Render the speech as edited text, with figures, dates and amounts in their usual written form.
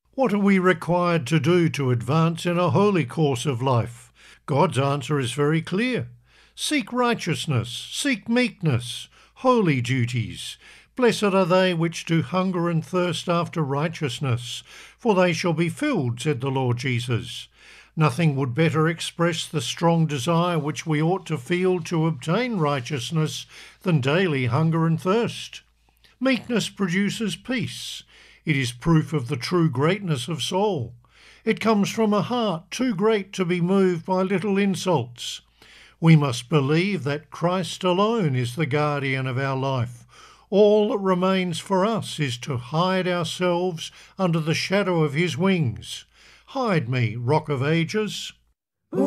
What are we required to do to advance in a holy course of life? God's answer is very clear. Seek righteousness, seek meekness, holy duties. Blessed are they which do hunger and thirst after righteousness, for they shall be filled, said the Lord Jesus. Nothing would better express the strong desire which we ought to feel to obtain righteousness than daily hunger and thirst. Meekness produces peace. It is proof of the true greatness of soul. It comes from a heart too great to be moved by little insults. We must believe that Christ alone is the guardian of our life. All that remains for us is to hide ourselves under the shadow of his wings. Hide me, Rock of Ages.